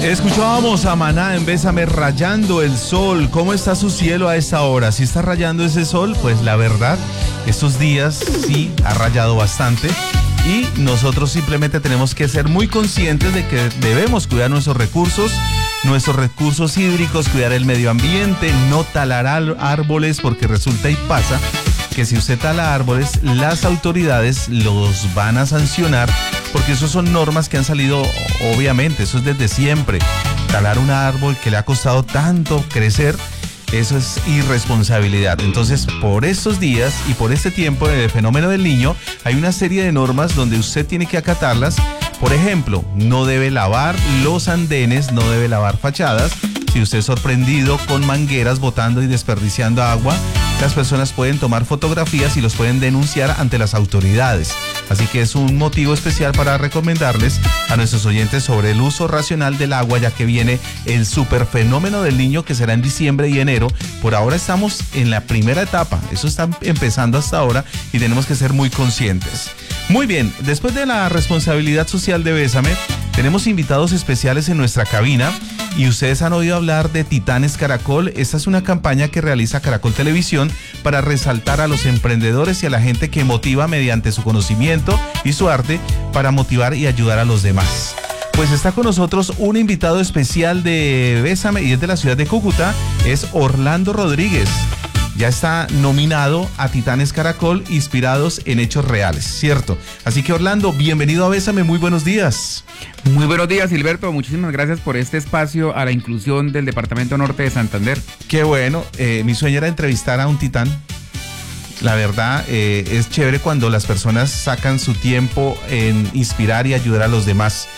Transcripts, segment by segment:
Escuchábamos a Maná en Bésame rayando el sol. ¿Cómo está su cielo a esta hora? ¿Sí está rayando ese sol? Pues la verdad, estos días sí ha rayado bastante y nosotros simplemente tenemos que ser muy conscientes de que debemos cuidar nuestros recursos hídricos, cuidar el medio ambiente, no talar árboles, porque resulta y pasa que si usted tala árboles, las autoridades los van a sancionar, porque eso son normas que han salido, obviamente, eso es desde siempre. Talar un árbol que le ha costado tanto crecer, eso es irresponsabilidad. Entonces, por estos días y por este tiempo del fenómeno del Niño, hay una serie de normas donde usted tiene que acatarlas. Por ejemplo, no debe lavar los andenes, no debe lavar fachadas. Si usted es sorprendido con mangueras botando y desperdiciando agua, las personas pueden tomar fotografías y los pueden denunciar ante las autoridades. Así que es un motivo especial para recomendarles a nuestros oyentes sobre el uso racional del agua, ya que viene el superfenómeno del Niño, que será en diciembre y enero. Por ahora estamos en la primera etapa, eso está empezando hasta ahora y tenemos que ser muy conscientes. Muy bien, después de la responsabilidad social de Bésame, tenemos invitados especiales en nuestra cabina. Y ustedes han oído hablar de Titanes Caracol. Esta es una campaña que realiza Caracol Televisión para resaltar a los emprendedores y a la gente que motiva mediante su conocimiento y su arte para motivar y ayudar a los demás. Pues está con nosotros un invitado especial de Bésame y es de la ciudad de Cúcuta, es Orlando Rodríguez. Ya está nominado a Titanes Caracol, inspirados en hechos reales, ¿cierto? Así que Orlando, bienvenido a Bésame, muy buenos días. Muy buenos días, Gilberto, muchísimas gracias por este espacio a la inclusión del Departamento Norte de Santander. Qué bueno, mi sueño era entrevistar a un titán. La verdad, es chévere cuando las personas sacan su tiempo en inspirar y ayudar a los demás.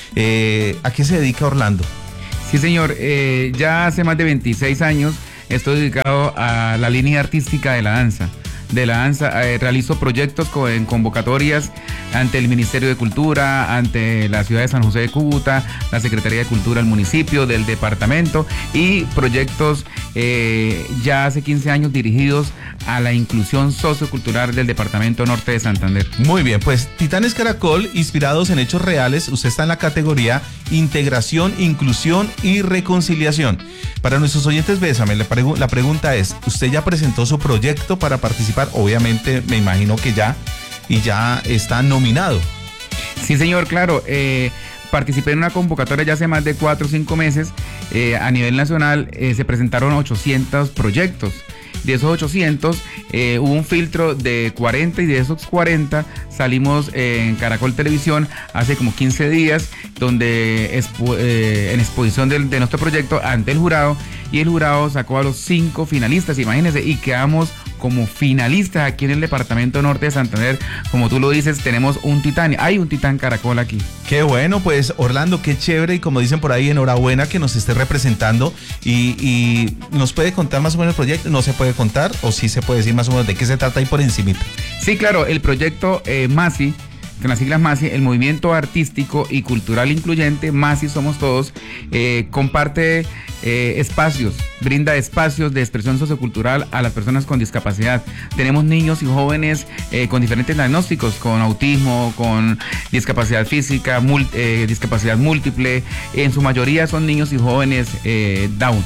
¿A qué se dedica Orlando? Sí, señor, ya hace más de 26 años estoy dedicado a la línea artística de la danza. Realizo proyectos en convocatorias ante el Ministerio de Cultura, ante la ciudad de San José de Cúcuta, la Secretaría de Cultura del municipio, del departamento, y proyectos ya hace 15 años dirigidos a la inclusión sociocultural del Departamento Norte de Santander. Muy bien, pues Titanes Caracol, inspirados en hechos reales, usted está en la categoría Integración, Inclusión y Reconciliación. Para nuestros oyentes, Bésame, la pregunta es, ¿usted ya presentó su proyecto para participar? Obviamente, me imagino que ya está nominado. Sí, señor, claro. Participé en una convocatoria ya hace más de 4 o 5 meses. A nivel nacional se presentaron 800 proyectos. De esos 800 hubo un filtro de 40 y de esos 40 salimos en Caracol Televisión hace como 15 días, donde en exposición de nuestro proyecto ante el jurado, y el jurado sacó a los 5 finalistas, imagínense, y quedamos como finalistas aquí en el Departamento Norte de Santander. Como tú lo dices, tenemos un titán, hay un titán Caracol aquí. Qué bueno, pues Orlando, qué chévere, y como dicen por ahí, enhorabuena que nos esté representando, y nos puede contar más o menos el proyecto. ¿No se puede contar o sí se puede decir más o menos de qué se trata ahí por encimita? Sí, claro, el proyecto MASI, con las siglas MASI, el Movimiento Artístico y Cultural Incluyente, MASI Somos Todos, comparte espacios, brinda espacios de expresión sociocultural a las personas con discapacidad. Tenemos niños y jóvenes con diferentes diagnósticos, con autismo, con discapacidad física, discapacidad múltiple. En su mayoría son niños y jóvenes Down.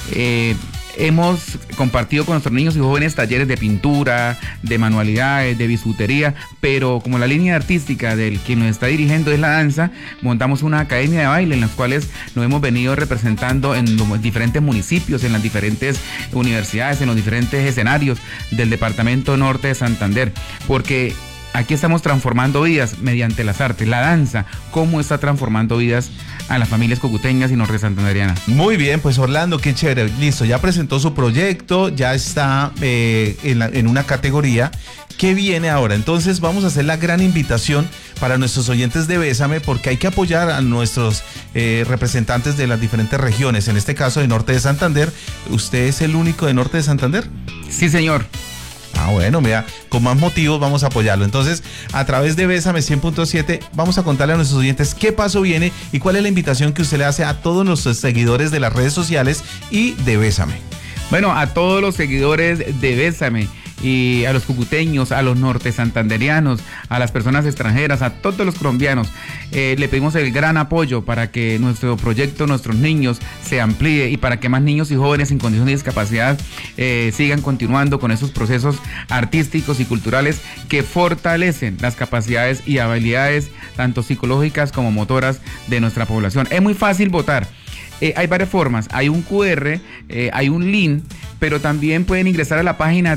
Hemos compartido con nuestros niños y jóvenes talleres de pintura, de manualidades, de bisutería, pero como la línea artística del quien nos está dirigiendo es la danza, montamos una academia de baile en las cuales nos hemos venido representando en los diferentes municipios, en las diferentes universidades, en los diferentes escenarios del Departamento Norte de Santander, porque aquí estamos transformando vidas mediante las artes. La danza, ¿cómo está transformando vidas a las familias cocuteñas y norte santanderianas? Muy bien, pues Orlando, qué chévere. Listo, ya presentó su proyecto, ya está en una categoría. ¿Qué viene ahora? Entonces vamos a hacer la gran invitación para nuestros oyentes de Bésame, porque hay que apoyar a nuestros representantes de las diferentes regiones. En este caso de Norte de Santander. ¿Usted es el único de Norte de Santander? Sí, señor. Ah, bueno, mira, con más motivos vamos a apoyarlo. Entonces, a través de Bésame 100.7, vamos a contarle a nuestros oyentes qué paso viene y cuál es la invitación que usted le hace a todos nuestros seguidores de las redes sociales y de Bésame. Bueno, a todos los seguidores de Bésame y a los cucuteños, a los norte santanderianos, a las personas extranjeras, a todos los colombianos. Le pedimos el gran apoyo para que nuestro proyecto, nuestros niños, se amplíe y para que más niños y jóvenes en condición de discapacidad sigan continuando con esos procesos artísticos y culturales que fortalecen las capacidades y habilidades tanto psicológicas como motoras de nuestra población. Es muy fácil votar. Hay varias formas, hay un QR, hay un link, pero también pueden ingresar a la página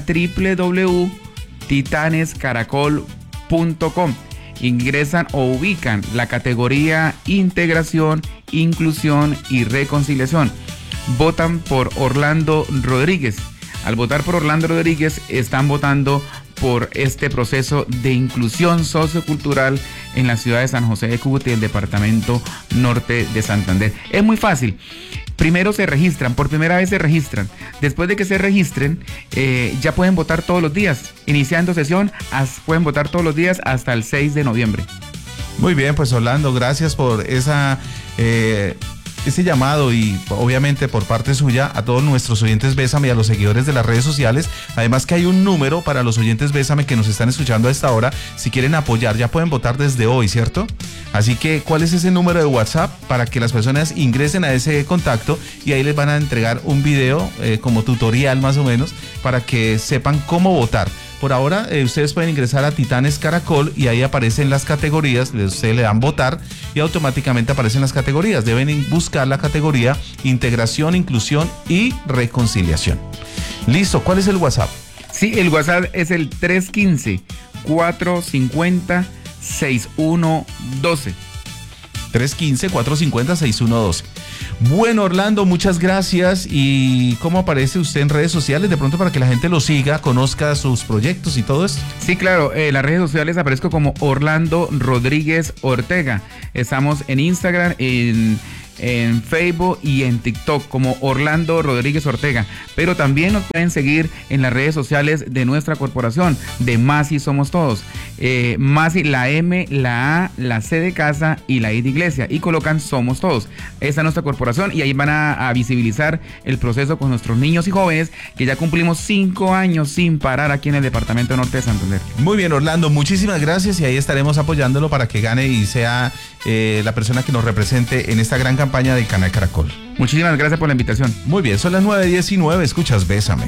www.titanescaracol.com. Ingresan o ubican la categoría Integración, Inclusión y Reconciliación. Votan por Orlando Rodríguez. Al votar por Orlando Rodríguez están votando por este proceso de inclusión sociocultural en la ciudad de San José de Cúcuta y el departamento norte de Santander. Es muy fácil. Primero se registran, por primera vez se registran. Después de que se registren, ya pueden votar todos los días. Iniciando sesión, pueden votar todos los días hasta el 6 de noviembre. Muy bien, pues Orlando, gracias por ese llamado y obviamente por parte suya a todos nuestros oyentes Bésame y a los seguidores de las redes sociales. Además que hay un número para los oyentes Bésame que nos están escuchando a esta hora. Si quieren apoyar, ya pueden votar desde hoy, ¿cierto? Así que, ¿cuál es ese número de WhatsApp? Para que las personas ingresen a ese contacto y ahí les van a entregar un video como tutorial más o menos para que sepan cómo votar. Por ahora, ustedes pueden ingresar a Titanes Caracol y ahí aparecen las categorías, ustedes le dan votar y automáticamente aparecen las categorías. Deben buscar la categoría Integración, Inclusión y Reconciliación. Listo, ¿cuál es el WhatsApp? Sí, el WhatsApp es el 315-450-6112. 315-450-6112. Bueno, Orlando, muchas gracias. ¿Y cómo aparece usted en redes sociales? De pronto para que la gente lo siga, conozca sus proyectos y todo eso. Sí, claro, en las redes sociales aparezco como Orlando Rodríguez Ortega. Estamos en Instagram, en Facebook y en TikTok como Orlando Rodríguez Ortega, pero también nos pueden seguir en las redes sociales de nuestra corporación, de Masi Somos Todos. Masi, la M, la A, la C de casa y la I de iglesia, y colocan Somos Todos. Esa es nuestra corporación y ahí van a visibilizar el proceso con nuestros niños y jóvenes, que ya cumplimos 5 años sin parar aquí en el departamento norte de Santander. Muy bien, Orlando, muchísimas gracias y ahí estaremos apoyándolo para que gane y sea la persona que nos represente en esta gran campaña del Canal Caracol. Muchísimas gracias por la invitación. Muy bien, son las 9:19, escuchas Bésame.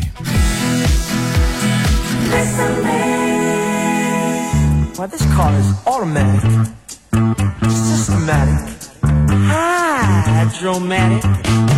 Well, this car is automatic, systematic, hydromatic.